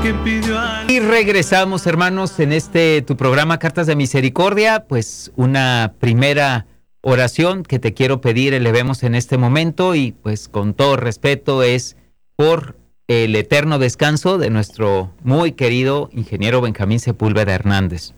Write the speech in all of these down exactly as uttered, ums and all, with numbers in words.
que pidió al... Y regresamos, hermanos, en este tu programa Cartas de Misericordia. Pues una primera oración que te quiero pedir elevemos en este momento, y pues con todo respeto es por el eterno descanso de nuestro muy querido ingeniero Benjamín Sepúlveda Hernández.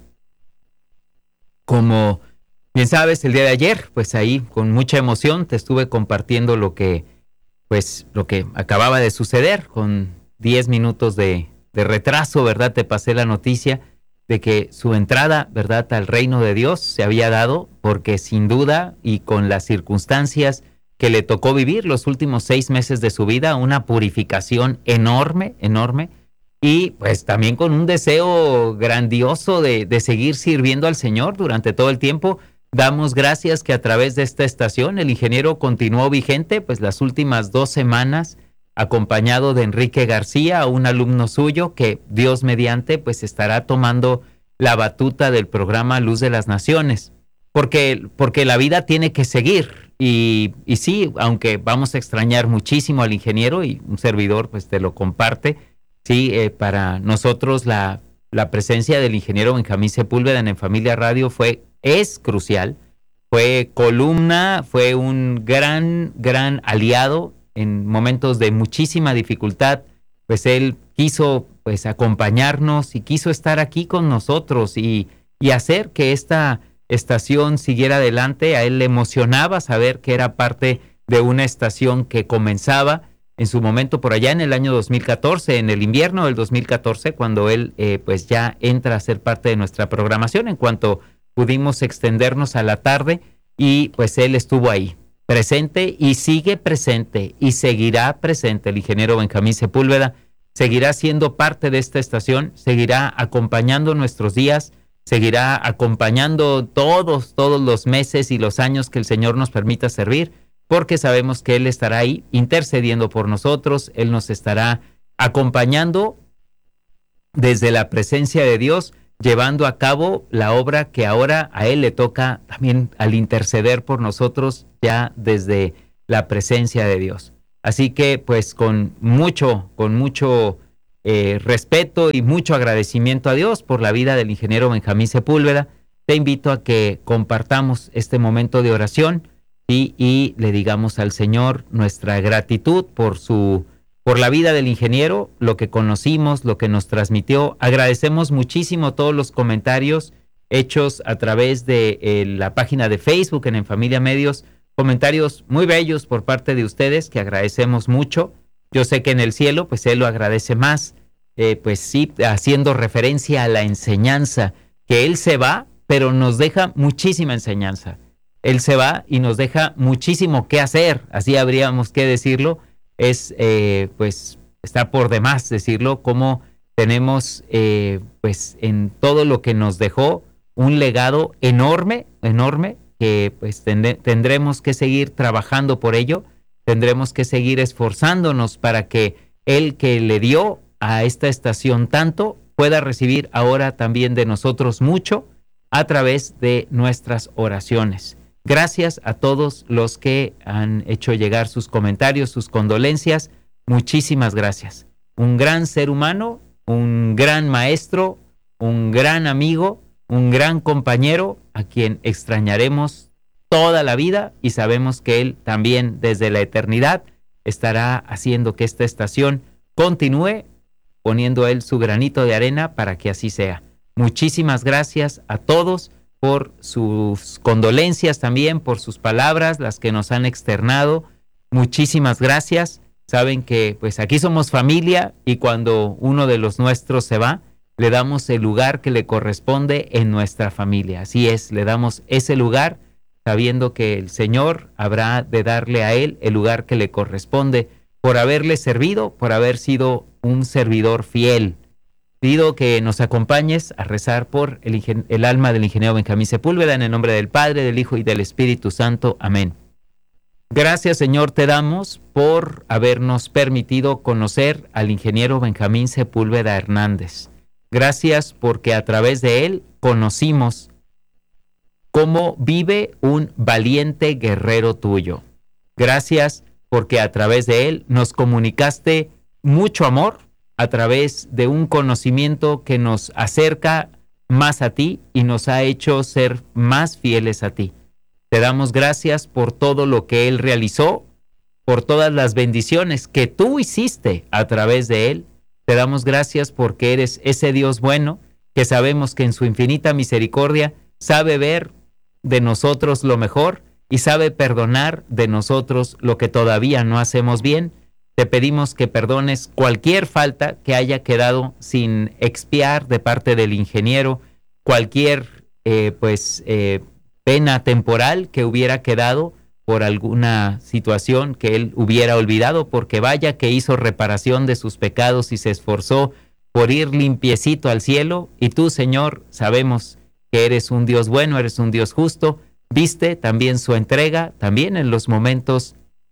Como bien sabes, el día de ayer, pues ahí con mucha emoción te estuve compartiendo lo que, pues, lo que acababa de suceder. Con diez minutos de, de retraso, ¿verdad? Te pasé la noticia de que su entrada, ¿verdad?, al reino de Dios se había dado, porque sin duda y con las circunstancias que le tocó vivir los últimos seis meses de su vida, una purificación enorme, enorme, y pues también con un deseo grandioso de, de seguir sirviendo al Señor durante todo el tiempo. Damos gracias que a través de esta estación el ingeniero continuó vigente, pues las últimas dos semanas, acompañado de Enrique García, un alumno suyo que Dios mediante pues estará tomando la batuta del programa Luz de las Naciones, porque, porque la vida tiene que seguir. Y, y sí, aunque vamos a extrañar muchísimo al ingeniero, y un servidor pues te lo comparte, sí, eh, para nosotros la, la presencia del ingeniero Benjamín Sepúlveda en, en Familia Radio fue, es crucial, fue columna, fue un gran, gran aliado en momentos de muchísima dificultad. Pues él quiso pues acompañarnos y quiso estar aquí con nosotros y, y hacer que esta estación siguiera adelante. A él le emocionaba saber que era parte de una estación que comenzaba en su momento por allá en el año dos mil catorce, en el invierno del dos mil catorce, cuando él eh, pues ya entra a ser parte de nuestra programación, en cuanto pudimos extendernos a la tarde, y pues él estuvo ahí, presente, y sigue presente, y seguirá presente. El ingeniero Benjamín Sepúlveda seguirá siendo parte de esta estación, seguirá acompañando nuestros días, seguirá acompañando todos, todos los meses y los años que el Señor nos permita servir, porque sabemos que Él estará ahí intercediendo por nosotros. Él nos estará acompañando desde la presencia de Dios, llevando a cabo la obra que ahora a Él le toca también al interceder por nosotros ya desde la presencia de Dios. Así que pues con mucho, con mucho eh, respeto y mucho agradecimiento a Dios por la vida del ingeniero Benjamín Sepúlveda, te invito a que compartamos este momento de oración, ¿sí? Y le digamos al Señor nuestra gratitud por su por la vida del ingeniero, lo que conocimos, lo que nos transmitió. Agradecemos muchísimo todos los comentarios hechos a través de eh, la página de Facebook en En Familia Medios, comentarios muy bellos por parte de ustedes que agradecemos mucho. Yo sé que en el cielo pues Él lo agradece más, eh, pues sí, haciendo referencia a la enseñanza, que Él se va, pero nos deja muchísima enseñanza. Él se va y nos deja muchísimo que hacer, así habríamos que decirlo. Es, eh, pues, está por demás decirlo, como tenemos, eh, pues, en todo lo que nos dejó, un legado enorme, enorme, que pues tend- tendremos que seguir trabajando por ello, tendremos que seguir esforzándonos para que Él que le dio a esta estación tanto, pueda recibir ahora también de nosotros mucho a través de nuestras oraciones. Gracias a todos los que han hecho llegar sus comentarios, sus condolencias. Muchísimas gracias. Un gran ser humano, un gran maestro, un gran amigo, un gran compañero a quien extrañaremos toda la vida, y sabemos que Él también desde la eternidad estará haciendo que esta estación continúe, poniendo Él su granito de arena para que así sea. Muchísimas gracias a todos por sus condolencias, también por sus palabras, las que nos han externado. Muchísimas gracias. Saben que pues aquí somos familia, y cuando uno de los nuestros se va, le damos el lugar que le corresponde en nuestra familia. Así es, le damos ese lugar, sabiendo que el Señor habrá de darle a Él el lugar que le corresponde por haberle servido, por haber sido un servidor fiel. Pido que nos acompañes a rezar por el, ingen- el alma del ingeniero Benjamín Sepúlveda, en el nombre del Padre, del Hijo y del Espíritu Santo. Amén. Gracias, Señor, te damos por habernos permitido conocer al ingeniero Benjamín Sepúlveda Hernández. Gracias porque a través de él conocimos cómo vive un valiente guerrero tuyo. Gracias porque a través de él nos comunicaste mucho amor, a través de un conocimiento que nos acerca más a ti y nos ha hecho ser más fieles a ti. Te damos gracias por todo lo que Él realizó, por todas las bendiciones que tú hiciste a través de Él. Te damos gracias porque eres ese Dios bueno que sabemos que en su infinita misericordia sabe ver de nosotros lo mejor y sabe perdonar de nosotros lo que todavía no hacemos bien. Te pedimos que perdones cualquier falta que haya quedado sin expiar de parte del ingeniero, cualquier eh, pues eh, pena temporal que hubiera quedado por alguna situación que él hubiera olvidado, porque vaya que hizo reparación de sus pecados y se esforzó por ir limpiecito al cielo. Y tú, Señor, sabemos que eres un Dios bueno, eres un Dios justo. Viste también su entrega, también en los momentos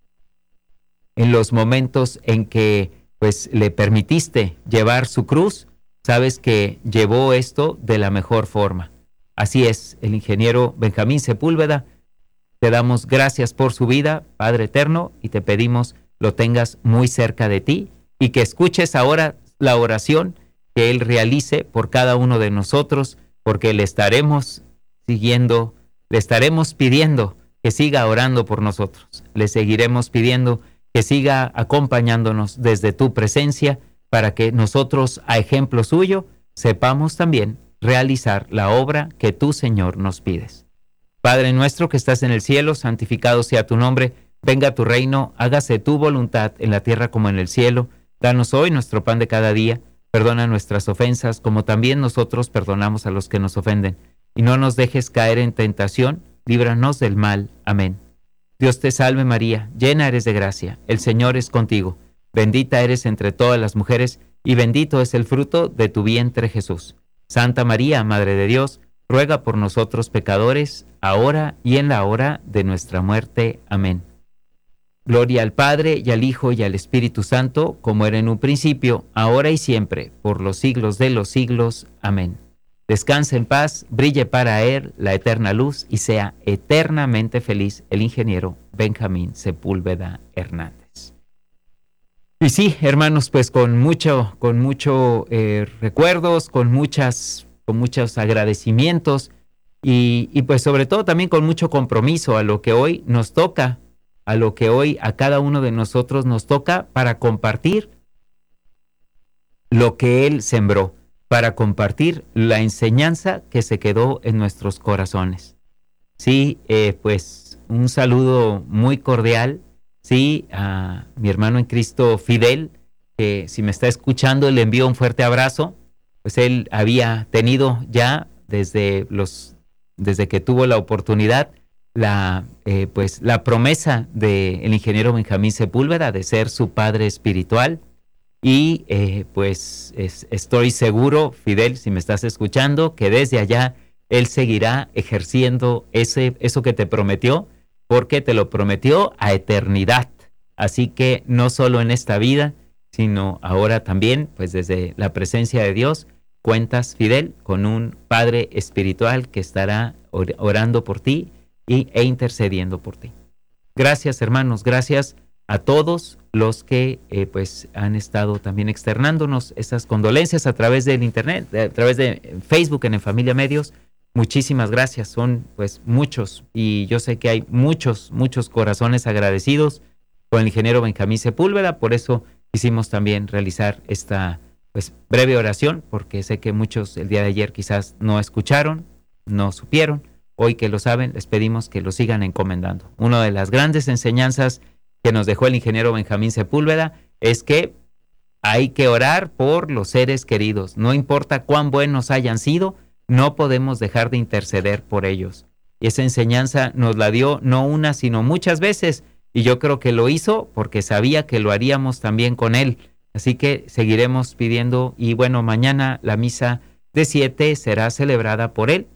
en los momentos en que pues le permitiste llevar su cruz, sabes que llevó esto de la mejor forma. Así es, el ingeniero Benjamín Sepúlveda, te damos gracias por su vida, Padre eterno, y te pedimos lo tengas muy cerca de ti y que escuches ahora la oración que él realice por cada uno de nosotros, porque le estaremos siguiendo, le estaremos pidiendo que siga orando por nosotros, le seguiremos pidiendo que siga acompañándonos desde tu presencia para que nosotros, a ejemplo suyo, sepamos también realizar la obra que tú, Señor, nos pides. Padre nuestro que estás en el cielo, santificado sea tu nombre, venga tu reino, hágase tu voluntad en la tierra como en el cielo. Danos hoy nuestro pan de cada día, perdona nuestras ofensas como también nosotros perdonamos a los que nos ofenden. Y no nos dejes caer en tentación, líbranos del mal. Amén. Dios te salve María, llena eres de gracia, el Señor es contigo. Bendita eres entre todas las mujeres y bendito es el fruto de tu vientre Jesús. Santa María, Madre de Dios, ruega por nosotros pecadores, ahora y en la hora de nuestra muerte. Amén. Gloria al Padre, y al Hijo, y al Espíritu Santo, como era en un principio, ahora y siempre, por los siglos de los siglos. Amén. Descanse en paz, brille para él la eterna luz, y sea eternamente feliz el ingeniero Benjamín Sepúlveda Hernández. Y sí, hermanos, pues con mucho, con mucho eh, recuerdos, con muchas, con muchos agradecimientos y, y pues sobre todo también con mucho compromiso a lo que hoy nos toca, a lo que hoy a cada uno de nosotros nos toca para compartir lo que él sembró, para compartir la enseñanza que se quedó en nuestros corazones. Sí, eh, pues un saludo muy cordial. Sí, a mi hermano en Cristo Fidel, que si me está escuchando le envío un fuerte abrazo. Pues él había tenido ya desde los desde que tuvo la oportunidad la eh, pues la promesa del ingeniero Benjamín Sepúlveda de ser su padre espiritual y eh, pues es, estoy seguro, Fidel, si me estás escuchando, que desde allá él seguirá ejerciendo ese eso que te prometió, porque te lo prometió a eternidad. Así que no solo en esta vida, sino ahora también, pues desde la presencia de Dios, cuentas, Fidel, con un Padre espiritual que estará orando por ti y, e intercediendo por ti. Gracias, hermanos, gracias a todos los que eh, pues han estado también externándonos esas condolencias a través del internet, a través de Facebook en En Familia Medios. Muchísimas gracias, son pues muchos y yo sé que hay muchos, muchos corazones agradecidos con el ingeniero Benjamín Sepúlveda, por eso quisimos también realizar esta pues breve oración, porque sé que muchos el día de ayer quizás no escucharon, no supieron, hoy que lo saben les pedimos que lo sigan encomendando. Una de las grandes enseñanzas que nos dejó el ingeniero Benjamín Sepúlveda es que hay que orar por los seres queridos, no importa cuán buenos hayan sido, no podemos dejar de interceder por ellos. Y esa enseñanza nos la dio no una, sino muchas veces. Y yo creo que lo hizo porque sabía que lo haríamos también con él. Así que seguiremos pidiendo. Y bueno, mañana la misa de siete será celebrada por él,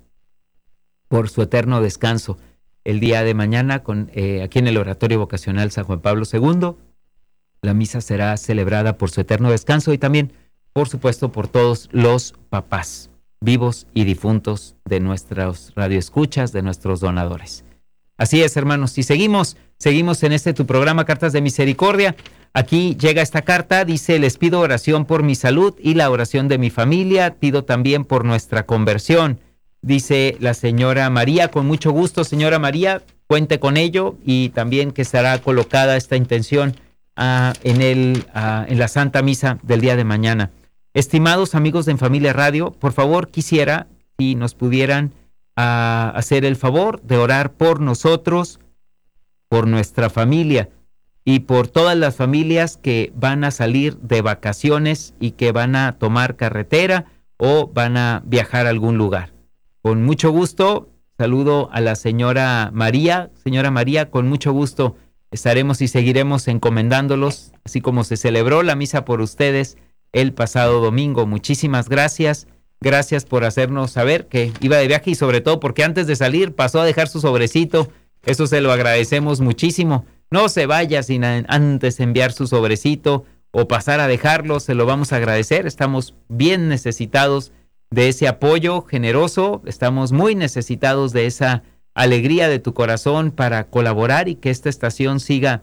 por su eterno descanso. El día de mañana, con, eh, aquí en el Oratorio Vocacional San Juan Pablo segundo, la misa será celebrada por su eterno descanso y también, por supuesto, por todos los papás vivos y difuntos de nuestros radioescuchas, de nuestros donadores. Así es, hermanos, y seguimos, seguimos en este tu programa Cartas de Misericordia. Aquí llega esta carta, dice: les pido oración por mi salud y la oración de mi familia, pido también por nuestra conversión. Dice la señora María, con mucho gusto, señora María, cuente con ello, y también que estará colocada esta intención uh, en, el, uh, en la Santa Misa del día de mañana. Estimados amigos de En Familia Radio, por favor quisiera si nos pudieran uh, hacer el favor de orar por nosotros, por nuestra familia y por todas las familias que van a salir de vacaciones y que van a tomar carretera o van a viajar a algún lugar. Con mucho gusto, saludo a la señora María. Señora María, con mucho gusto estaremos y seguiremos encomendándolos, así como se celebró la misa por ustedes el pasado domingo. Muchísimas gracias. Gracias por hacernos saber que iba de viaje y sobre todo porque antes de salir pasó a dejar su sobrecito. Eso se lo agradecemos muchísimo. No se vaya sin antes enviar su sobrecito o pasar a dejarlo. Se lo vamos a agradecer. Estamos bien necesitados de ese apoyo generoso, estamos muy necesitados de esa alegría de tu corazón para colaborar y que esta estación siga,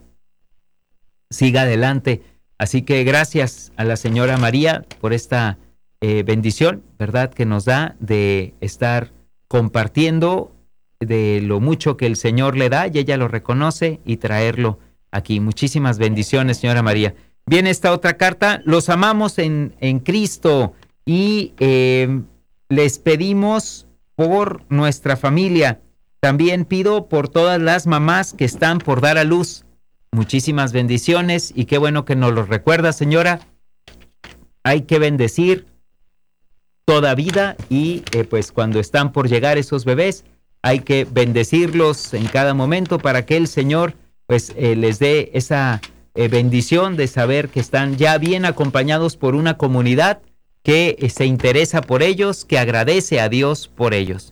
siga adelante. Así que gracias a la señora María por esta eh, bendición, ¿verdad?, que nos da de estar compartiendo de lo mucho que el Señor le da y ella lo reconoce y traerlo aquí. Muchísimas bendiciones, señora María. Viene esta otra carta: los amamos en, en Cristo. Y eh, les pedimos por nuestra familia. También pido por todas las mamás que están por dar a luz. Muchísimas bendiciones y qué bueno que nos lo recuerda, señora. Hay que bendecir toda vida y eh, pues cuando están por llegar esos bebés, hay que bendecirlos en cada momento para que el Señor pues eh, les dé esa eh, bendición de saber que están ya bien acompañados por una comunidad que se interesa por ellos, que agradece a Dios por ellos.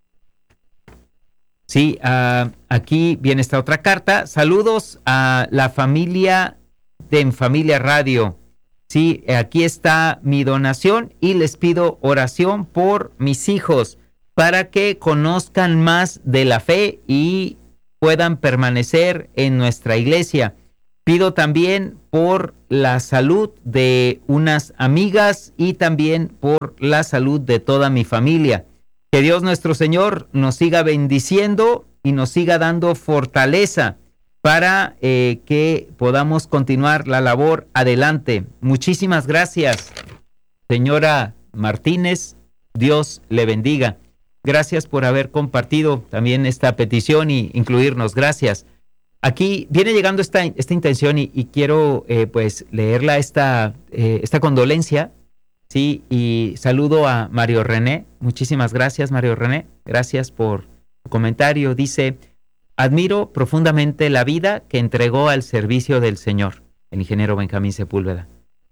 Sí, uh, aquí viene esta otra carta. Saludos a la familia de En Familia Radio. Sí, aquí está mi donación y les pido oración por mis hijos para que conozcan más de la fe y puedan permanecer en nuestra iglesia. Pido también por la salud de unas amigas y también por la salud de toda mi familia. Que Dios nuestro Señor nos siga bendiciendo y nos siga dando fortaleza para eh, que podamos continuar la labor adelante. Muchísimas gracias, señora Martínez. Dios le bendiga. Gracias por haber compartido también esta petición y incluirnos. Gracias. Aquí viene llegando esta, esta intención y, y quiero eh, pues leerla, esta, eh, esta condolencia, sí, y saludo a Mario René. Muchísimas gracias, Mario René, gracias por tu comentario. Dice: admiro profundamente la vida que entregó al servicio del Señor, el ingeniero Benjamín Sepúlveda.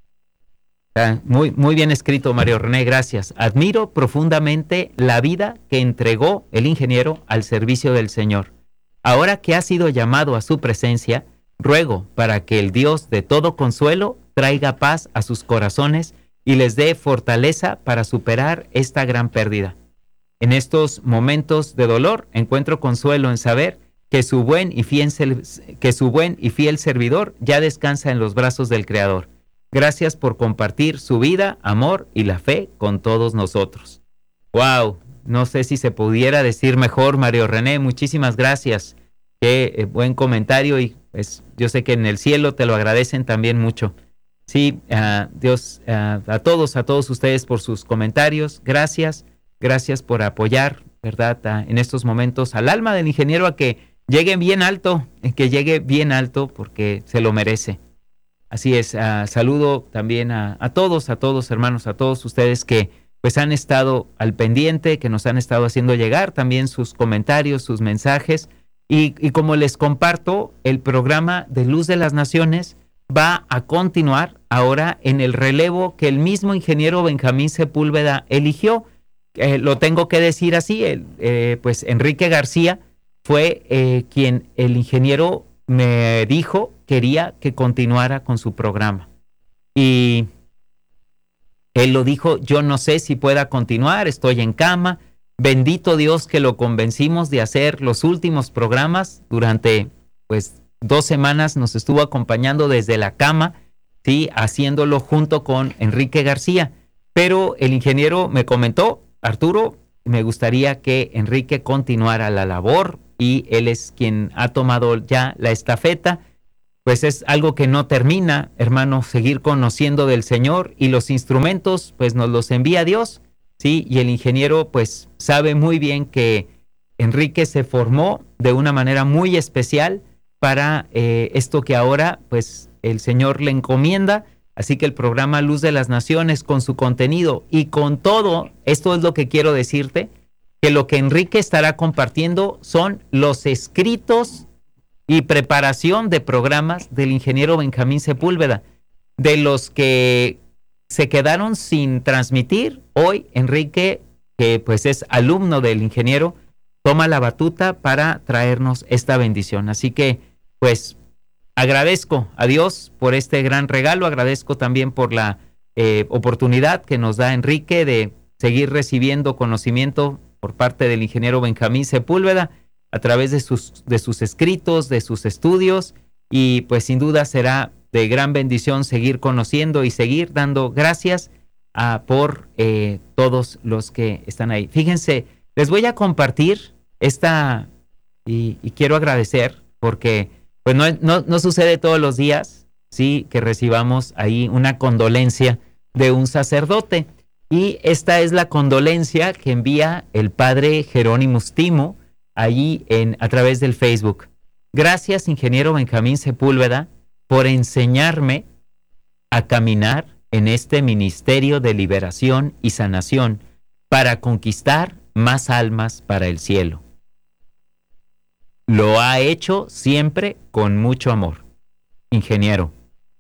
Ah, muy, muy bien escrito, Mario René, gracias. Admiro profundamente la vida que entregó el ingeniero al servicio del Señor. Ahora que ha sido llamado a su presencia, ruego para que el Dios de todo consuelo traiga paz a sus corazones y les dé fortaleza para superar esta gran pérdida. En estos momentos de dolor encuentro consuelo en saber que su buen y fiel, que su buen y fiel servidor ya descansa en los brazos del Creador. Gracias por compartir su vida, amor y la fe con todos nosotros. ¡Wow! No sé si se pudiera decir mejor, Mario René. Muchísimas gracias. Qué eh, buen comentario y pues yo sé que en el cielo te lo agradecen también mucho. Sí, uh, Dios, uh, a todos, a todos ustedes por sus comentarios. Gracias, gracias por apoyar, ¿verdad? Uh, en estos momentos al alma del ingeniero a que llegue bien alto, que llegue bien alto porque se lo merece. Así es, uh, saludo también a, a todos, a todos hermanos, a todos ustedes que pues han estado al pendiente, que nos han estado haciendo llegar también sus comentarios, sus mensajes. Y, y como les comparto, el programa de Luz de las Naciones va a continuar ahora en el relevo que el mismo ingeniero Benjamín Sepúlveda eligió. Eh, lo tengo que decir así, el, eh, pues Enrique García fue eh, quien el ingeniero me dijo quería que continuara con su programa. Y él lo dijo: yo no sé si pueda continuar, estoy en cama, Bendito Dios que lo convencimos de hacer los últimos programas durante pues dos semanas. Nos estuvo acompañando desde la cama, sí, haciéndolo junto con Enrique García. Pero el ingeniero me comentó, Arturo, me gustaría que Enrique continuara la labor y él es quien ha tomado ya la estafeta. Pues es algo que no termina, hermano, seguir conociendo del Señor, y los instrumentos pues nos los envía Dios, sí, y el ingeniero pues sabe muy bien que Enrique se formó de una manera muy especial para eh, esto que ahora pues el Señor le encomienda. Así que el programa Luz de las Naciones, con su contenido y con todo, esto es lo que quiero decirte, que lo que Enrique estará compartiendo son los escritos y preparación de programas del ingeniero Benjamín Sepúlveda, de los que se quedaron sin transmitir. Hoy Enrique, que pues es alumno del ingeniero, toma la batuta para traernos esta bendición. Así que pues agradezco a Dios por este gran regalo, agradezco también por la eh, oportunidad que nos da Enrique de seguir recibiendo conocimiento por parte del ingeniero Benjamín Sepúlveda a través de sus, de sus escritos, de sus estudios, y pues sin duda será de gran bendición seguir conociendo y seguir dando gracias a, por eh, todos los que están ahí. Fíjense, les voy a compartir esta, y, y quiero agradecer, porque pues no, no, no sucede todos los días, sí, que recibamos ahí una condolencia de un sacerdote, y esta es la condolencia que envía el padre Jerónimo Stimo allí en, a través del Facebook. Gracias, ingeniero Benjamín Sepúlveda, por enseñarme a caminar en este ministerio de liberación y sanación para conquistar más almas para el cielo. Lo ha hecho siempre con mucho amor. Ingeniero,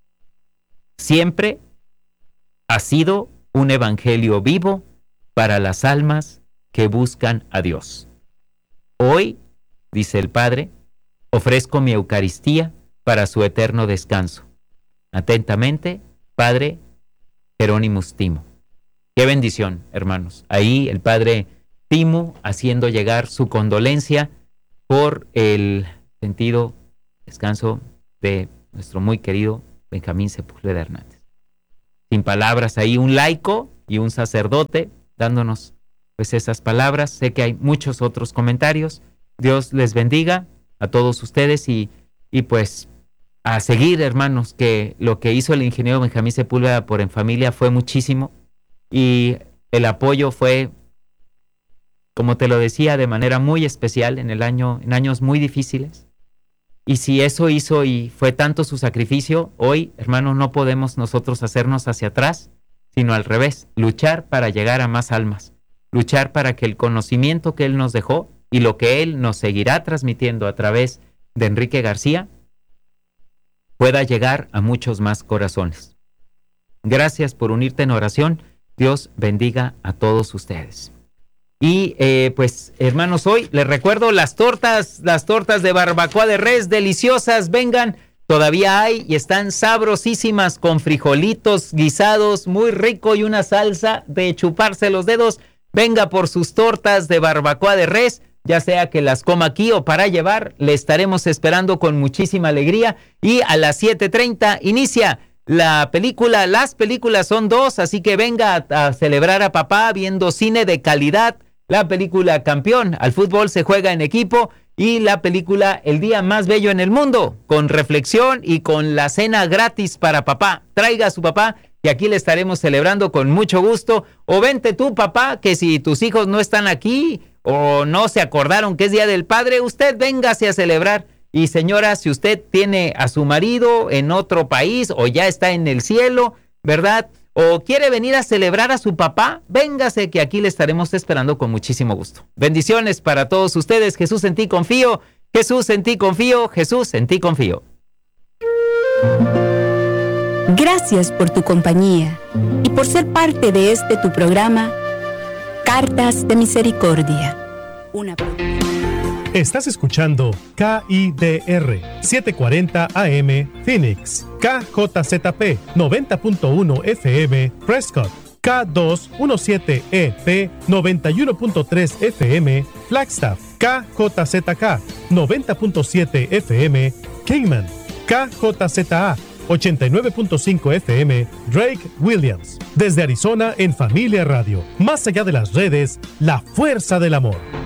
siempre ha sido un evangelio vivo para las almas que buscan a Dios. Hoy, dice el Padre, ofrezco mi Eucaristía para su eterno descanso. Atentamente, Padre Jerónimo Stimo. Qué bendición, hermanos. Ahí el Padre Stimo haciendo llegar su condolencia por el sentido descanso de nuestro muy querido Benjamín Sepúlveda Hernández. Sin palabras, ahí un laico y un sacerdote dándonos pues esas palabras. Sé que hay muchos otros comentarios. Dios les bendiga a todos ustedes y, y pues a seguir, hermanos, que lo que hizo el ingeniero Benjamín Sepúlveda por En Familia fue muchísimo, y el apoyo fue, como te lo decía, de manera muy especial en el año, en años muy difíciles. Y si eso hizo y fue tanto su sacrificio, hoy, hermanos, no podemos nosotros hacernos hacia atrás, sino al revés, luchar para llegar a más almas. Luchar para que el conocimiento que él nos dejó y lo que él nos seguirá transmitiendo a través de Enrique García pueda llegar a muchos más corazones. Gracias por unirte en oración. Dios bendiga a todos ustedes. Y eh, pues, hermanos, hoy les recuerdo las tortas, las tortas de barbacoa de res, deliciosas. Vengan, todavía hay y están sabrosísimas, con frijolitos guisados, muy rico, y una salsa de chuparse los dedos. Venga por sus tortas de barbacoa de res, ya sea que las coma aquí o para llevar. Le estaremos esperando con muchísima alegría. Y a las siete treinta inicia la película. Las películas son dos, así que venga a, a celebrar a papá viendo cine de calidad. La película Campeón, al fútbol se juega en equipo, y la película El día más bello en el mundo, con reflexión y con la cena gratis para papá. Traiga a su papá, y aquí le estaremos celebrando con mucho gusto. O vente tú, papá, que si tus hijos no están aquí o no se acordaron que es Día del Padre, usted véngase a celebrar. Y señora, si usted tiene a su marido en otro país o ya está en el cielo, ¿verdad?, o quiere venir a celebrar a su papá, véngase, que aquí le estaremos esperando con muchísimo gusto. Bendiciones para todos ustedes. Jesús, en ti confío. Jesús, en ti confío. Jesús, en ti confío. Gracias por tu compañía y por ser parte de este tu programa, Cartas de Misericordia. Una... Estás escuchando K I D R setecientos cuarenta A M Phoenix, K J Z P noventa punto uno F M Prescott, K doscientos diecisiete E P noventa y uno punto tres F M, Flagstaff, K J Z K noventa punto siete F M, Kingman, K J Z A ochenta y nueve punto cinco F M, Drake Williams. Desde Arizona en Familia Radio. Más allá de las redes, la fuerza del amor.